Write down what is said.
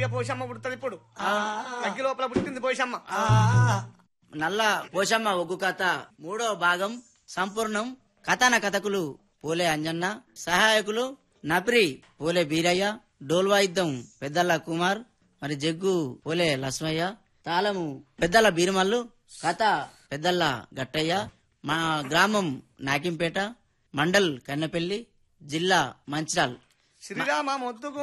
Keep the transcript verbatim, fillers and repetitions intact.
ఇక పోషమ్మ పుడుతుంది ఇప్పుడు అగ్గి లోపల పుట్టింది పోషమ్మ. నల్ల పోషమ్మ ఒగ్గు కథ మూడో భాగం సంపూర్ణం. కథన కథకులు పోలే అంజన్న, సహాయకులు నపిరి పోలే బీరయ్య, డోల్ వాయిద్యం పెద్దల కుమార్, మరి జగ్గు పోలే లక్ష్మయ్య, తాళము పెద్దల బీరమల్లు, కథ పెద్దల గట్టయ్య. మా గ్రామం నాకింపేట, మండల్ కన్నెపల్లి, జిల్లా మంచిర్యాల్. శ్రీరామ మొద్దుగు